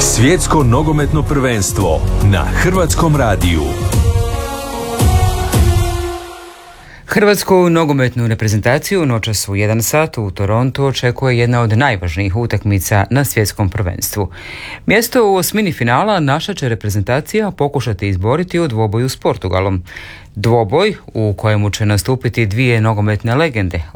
Svjetsko nogometno prvenstvo na Hrvatskom radiju. Hrvatsku nogometnu reprezentaciju noćas u 1 sat u Torontu očekuje jedna od najvažnijih utakmica na svjetskom prvenstvu. Mjesto u osmini finala naša će reprezentacija pokušati izboriti u dvoboju s Portugalom. Dvoboj u kojemu će nastupiti dvije nogometne legende